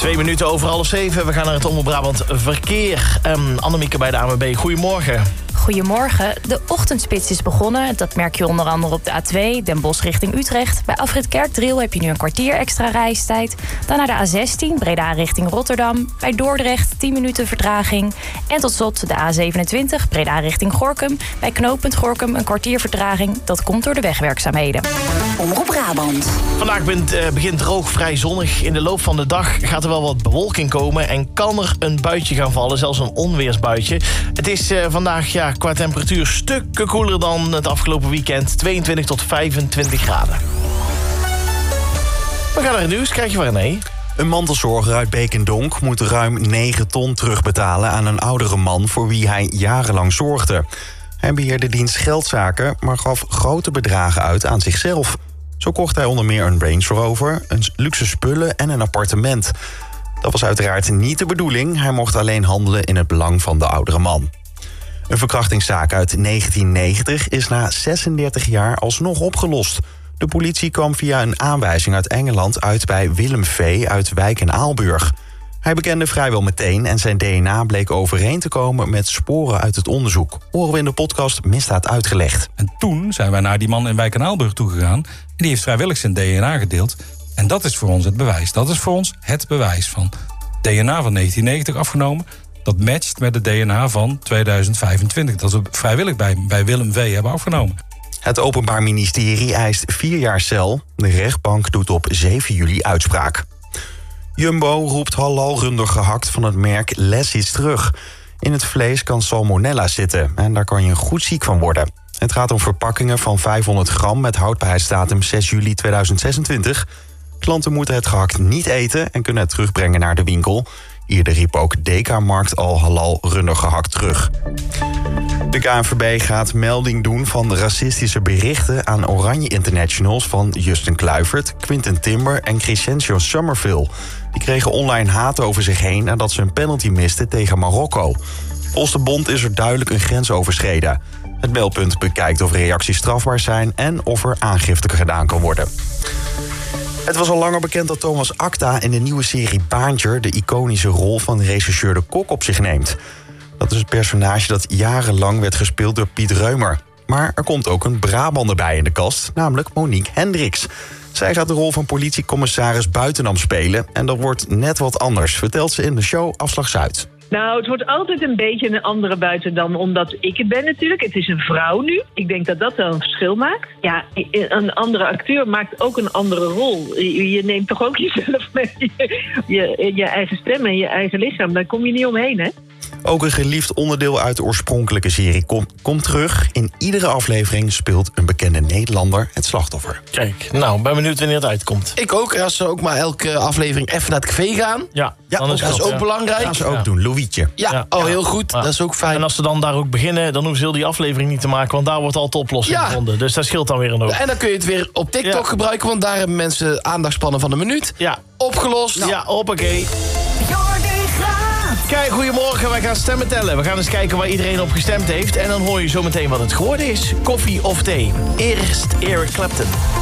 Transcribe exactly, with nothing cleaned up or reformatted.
Twee minuten over half zeven. We gaan naar het Omroep Brabant verkeer. Um, Annemieke bij de A N W B, goedemorgen. Goedemorgen. De ochtendspits is begonnen. Dat merk je onder andere op de A twee, Den Bosch richting Utrecht. Bij afrit Kerkdriel heb je nu een kwartier extra reistijd. Dan naar de A zestien, Breda richting Rotterdam. Bij Dordrecht tien minuten vertraging. En tot slot de A zevenentwintig, Breda richting Gorinchem. Bij knooppunt Gorinchem een kwartier vertraging. Dat komt door de wegwerkzaamheden. Omroep Brabant. Vandaag begint, uh, begint droog, vrij zonnig. In de loop van de dag gaat er wel wat bewolking komen en kan er een buitje gaan vallen, zelfs een onweersbuitje. Het is uh, vandaag ja, qua temperatuur stukken koeler dan het afgelopen weekend. tweeëntwintig tot vijfentwintig graden. We gaan naar het nieuws. Krijg je waar, nee? Een mantelzorger uit Beek en Donk moet ruim negen ton terugbetalen aan een oudere man voor wie hij jarenlang zorgde. Hij beheerde diens geldzaken, maar gaf grote bedragen uit aan zichzelf. Zo kocht hij onder meer een Range Rover, een luxe spullen en een appartement. Dat was uiteraard niet de bedoeling. Hij mocht alleen handelen in het belang van de oudere man. Een verkrachtingszaak uit negentien negentig is na zesendertig jaar alsnog opgelost. De politie kwam via een aanwijzing uit Engeland uit bij Willem V. uit Wijk en Aalburg. Hij bekende vrijwel meteen en zijn D N A bleek overeen te komen met sporen uit het onderzoek. Horen we in de podcast Misdaad uitgelegd. En toen zijn wij naar die man in Wijk en Aalburg toegegaan. En die heeft vrijwillig zijn D N A gedeeld. En dat is voor ons het bewijs. Dat is voor ons het bewijs van D N A van negentien negentig afgenomen. Dat matcht met het D N A van tweeduizend vijfentwintig. Dat we vrijwillig bij, bij Willem V. hebben afgenomen. Het Openbaar Ministerie eist vier jaar cel. De rechtbank doet op zeven juli uitspraak. Jumbo roept halal runder gehakt van het merk Lessis terug. In het vlees kan salmonella zitten en daar kan je goed ziek van worden. Het gaat om verpakkingen van vijfhonderd gram met houdbaarheidsdatum zes juli tweeduizend zesentwintig. Klanten moeten het gehakt niet eten en kunnen het terugbrengen naar de winkel. Eerder riep ook Dekamarkt al halal runder gehakt terug. De K N V B gaat melding doen van racistische berichten aan Oranje Internationals van Justin Kluivert, Quinten Timber en Crescencio Summerville. Die kregen online haat over zich heen nadat ze een penalty misten tegen Marokko. Volgens de bond is er duidelijk een grens overschreden. Het meldpunt bekijkt of reacties strafbaar zijn en of er aangifte gedaan kan worden. Het was al langer bekend dat Thomas Acta in de nieuwe serie Baantje de iconische rol van rechercheur De Kok op zich neemt. Dat is het personage dat jarenlang werd gespeeld door Piet Reumer. Maar er komt ook een Brabander bij in de kast, namelijk Monique Hendricks. Zij gaat de rol van politiecommissaris Buitenam spelen en dat wordt net wat anders, vertelt ze in de show Afslag Zuid. Nou, het wordt altijd een beetje een andere Buitendam, omdat ik het ben natuurlijk. Het is een vrouw nu. Ik denk dat dat wel een verschil maakt. Ja, een andere acteur maakt ook een andere rol. Je, je neemt toch ook jezelf mee. Je, je eigen stem en je eigen lichaam, daar kom je niet omheen, hè? Ook een geliefd onderdeel uit de oorspronkelijke serie komt kom terug. In iedere aflevering speelt een bekende Nederlander het slachtoffer. Kijk, nou, ben benieuwd wanneer het uitkomt. Ik ook, als ze ook maar elke aflevering even naar het café gaan. Ja, ja dan is dat is ook ja. belangrijk. Dat gaan ze ook Ja. doen, Louietje. Ja, Ja. oh, heel goed. Ja. Dat is ook fijn. En als ze dan daar ook beginnen, dan hoeven ze heel die aflevering niet te maken, want daar wordt al de oplossing Ja. gevonden. Dus dat scheelt dan weer een hoop. En dan kun je het weer op TikTok Ja. gebruiken, want daar hebben mensen aandachtspannen van een minuut. Ja, Opgelost. ja, hoppakee. Kijk, goedemorgen, wij gaan stemmen tellen. We gaan eens kijken waar iedereen op gestemd heeft. En dan hoor je zo meteen wat het geworden is. Koffie of thee. Eerst Eric Clapton.